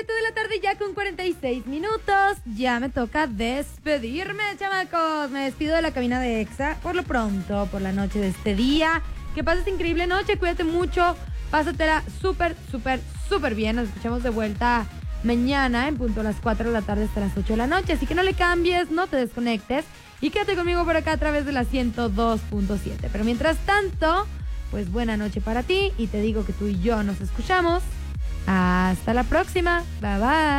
7 de la tarde ya con 46 minutos. Ya me toca despedirme, chamacos. Me despido de la cabina de Exa por lo pronto, por la noche de este día. Que pases increíble noche, cuídate mucho. Pásatela súper, súper, súper bien. Nos escuchamos de vuelta mañana en punto a las 4 de la tarde hasta las 8 de la noche. Así que no le cambies, no te desconectes y quédate conmigo por acá a través de la 102.7. Pero mientras tanto, pues buena noche para ti y te digo que tú y yo nos escuchamos. Hasta la próxima. Bye bye.